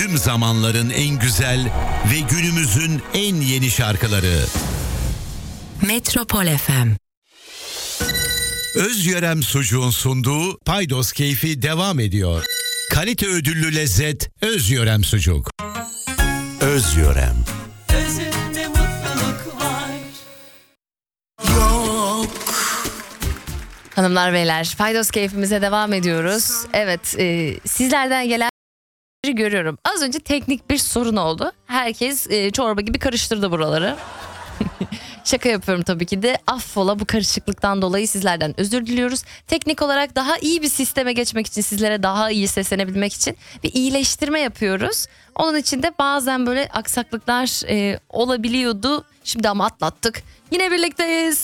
Tüm zamanların en güzel ve günümüzün en yeni şarkıları. Metropol FM. Özyörem Sucuğun sunduğu Paydos Keyfi devam ediyor. Kalite ödüllü lezzet Özyörem Sucuk. Özyörem. Özünde mutluluk var. Hanımlar beyler, Paydos keyfimize devam ediyoruz. Evet, sizlerden gelen görüyorum. Az önce teknik bir sorun oldu. Herkes çorba gibi karıştırdı buraları. Şaka yapıyorum tabii ki de. Affola, bu karışıklıktan dolayı sizlerden özür diliyoruz. Teknik olarak daha iyi bir sisteme geçmek için, sizlere daha iyi seslenebilmek için bir iyileştirme yapıyoruz. Onun için de bazen böyle aksaklıklar olabiliyordu. Şimdi ama atlattık. Yine birlikteyiz.